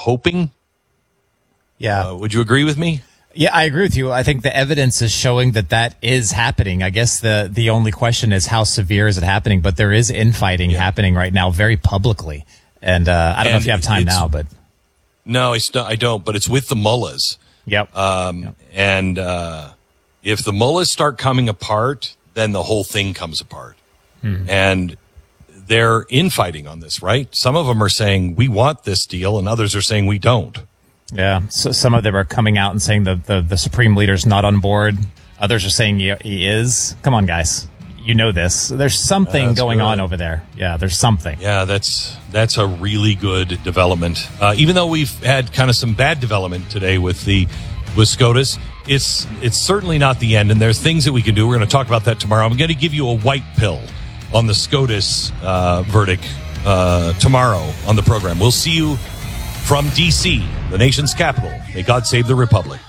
hoping. Yeah. Would you agree with me? Yeah, I agree with you. I think the evidence is showing that is happening. I guess the only question is how severe is it happening? But there is infighting happening right now very publicly. And I don't know if you have time now, but. No, I don't, but it's with the mullahs. Yep. And if the mullahs start coming apart, then the whole thing comes apart. And they're infighting on this, right? Some of them are saying, we want this deal, and others are saying we don't. Yeah, so some of them are coming out and saying the Supreme Leader's not on board. Others are saying he is. Come on, guys. You know this. There's something going on over there. Yeah, there's something. Yeah, that's a really good development. Even though we've had kind of some bad development today with SCOTUS, it's certainly not the end, and there's things that we can do. We're going to talk about that tomorrow. I'm going to give you a white pill on the SCOTUS verdict tomorrow on the program. We'll see you from D.C., the nation's capital. May God save the Republic.